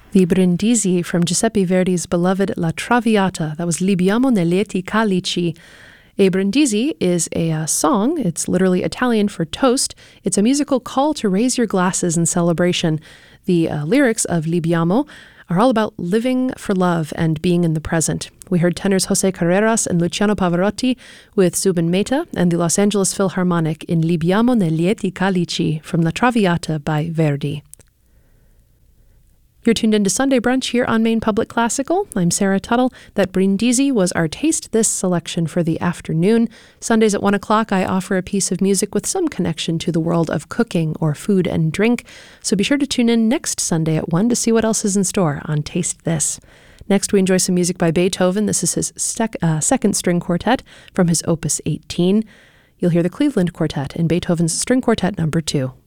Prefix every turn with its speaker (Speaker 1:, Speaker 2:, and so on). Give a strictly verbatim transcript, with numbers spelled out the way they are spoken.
Speaker 1: The Brindisi from Giuseppe Verdi's beloved La Traviata. That was Libiamo nei lieti calici. A brindisi is a uh, song. It's literally Italian for toast. It's a musical call to raise your glasses in celebration. The uh, lyrics of Libiamo are all about living for love and being in the present. We heard tenors Jose Carreras and Luciano Pavarotti with Zubin Mehta and the Los Angeles Philharmonic in Libiamo nei lieti calici from La Traviata by Verdi. You're tuned into Sunday Brunch here on Maine Public Classical. I'm Sarah Tuttle. That Brindisi was our Taste This selection for the afternoon. Sundays at one o'clock, I offer a piece of music with some connection to the world of cooking or food and drink. So be sure to tune in next Sunday at one to see what else is in store on Taste This. Next, we enjoy some music by Beethoven. This is his sec- uh, second string quartet from his Opus eighteen. You'll hear the Cleveland Quartet in Beethoven's String Quartet number two.